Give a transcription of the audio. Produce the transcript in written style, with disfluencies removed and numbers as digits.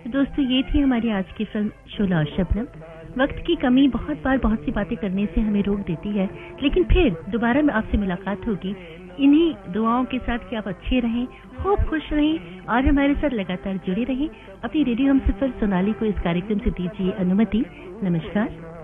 तो दोस्तों ये थी हमारी आज की फिल्म शोला और शबनम। वक्त की कमी बहुत बार बहुत सी बातें करने से हमें रोक देती है, लेकिन फिर दोबारा में आपसे मुलाकात होगी इन्हीं दुआओं के साथ कि आप अच्छे रहें, खूब खुश रहें और हमारे साथ लगातार जुड़े रहें। अपनी रेडियो हमसफर सोनाली को इस कार्यक्रम से दीजिए अनुमति। नमस्कार।